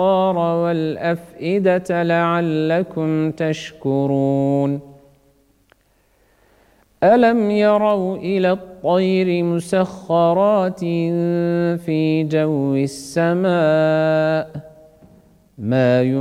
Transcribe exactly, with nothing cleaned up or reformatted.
والأفئدة لعلكم تشكرون ألم يروا إلى الطير مسخرات في جو السماء ما